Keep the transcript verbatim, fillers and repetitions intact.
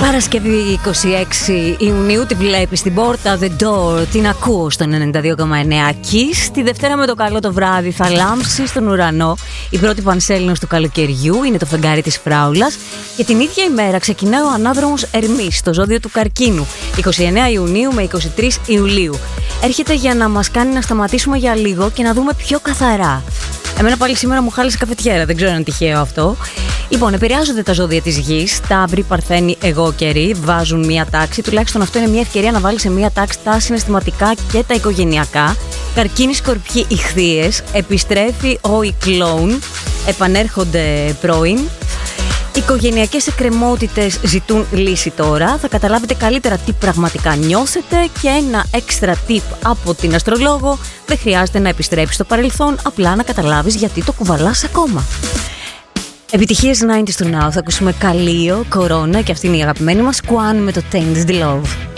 Παρασκευή είκοσι έξι Ιουνίου, τη βλέπεις στην πόρτα, The Door, την ακούω στον ενενήντα δύο κόμμα εννέα Kiss. Τη Δευτέρα με το καλό το βράδυ θα λάμψει στον ουρανό η πρώτη πανσέλινος του καλοκαιριού, είναι το φεγγάρι της Φράουλας. Και την ίδια ημέρα ξεκινάει ο ανάδρομος Ερμής στο ζώδιο του Καρκίνου, είκοσι εννέα Ιουνίου με είκοσι τρεις Ιουλίου. Έρχεται για να μας κάνει να σταματήσουμε για λίγο και να δούμε πιο καθαρά. Εμένα πάλι σήμερα μου χάλασε καφετιέρα, δεν ξέρω αν είναι τυχαίο αυτό. Λοιπόν, επηρεάζονται τα ζώδια της γης. Ταύροι, Παρθένοι, εγώ καιροί βάζουν μία τάξη. Τουλάχιστον αυτό είναι μία ευκαιρία να βάλει σε μία τάξη τα συναισθηματικά και τα οικογενειακά. Καρκίνοι, Σκορπιοί, Ιχθύες. Επιστρέφει ο Ικλόουν. Επανέρχονται πρώην. Οικογενειακές εκκρεμότητες ζητούν λύση τώρα. Θα καταλάβετε καλύτερα τι πραγματικά νιώθετε. Και ένα έξτρα tip από την αστρολόγο: δεν χρειάζεται να επιστρέψεις στο παρελθόν, απλά να καταλάβεις γιατί το κουβαλάς ακόμα. Επιτυχίες ενενήντα στο Now. Θα ακούσουμε Καλείο, Κορώνα και αυτή είναι η αγαπημένη μας Κουάν με το Tainted Love.